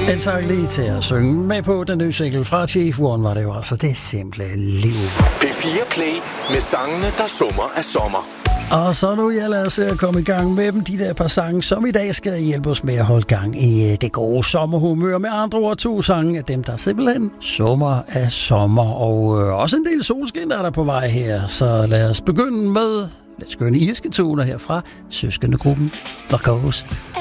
En sang lige til at synge med på den nye single fra Chief One var det jo altså det simple liv. P4 Play med sangene, der summer af sommer. Og så nu lad os komme i gang med dem, de der par sange, som i dag skal hjælpe os med at holde gang i det gode sommerhumør. Med andre ord 2 sange af dem, der simpelthen summer af sommer. Og også en del solskin er der på vej her. Så lad os begynde med lidt skønne irske toner her fra søskendegruppen The Goes.